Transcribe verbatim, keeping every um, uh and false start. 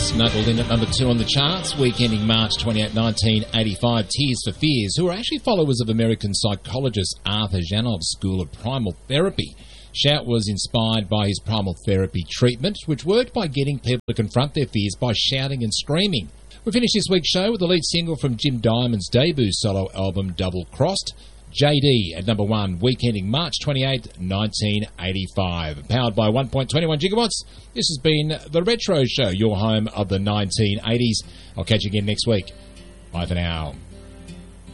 Snuggled in at number two on the charts, week ending March twenty-eighth, nineteen eighty-five, Tears for Fears, who are actually followers of American psychologist Arthur Janov's school of primal therapy. Shout was inspired by his primal therapy treatment, which worked by getting people to confront their fears by shouting and screaming. We finished this week's show with the lead single from Jim Diamond's debut solo album, Double Crossed, J D at number one, week ending March twenty-eighth, nineteen eighty-five. Powered by one point two one gigawatts, this has been The Retro Show, your home of the nineteen eighties. I'll catch you again next week. Bye for now.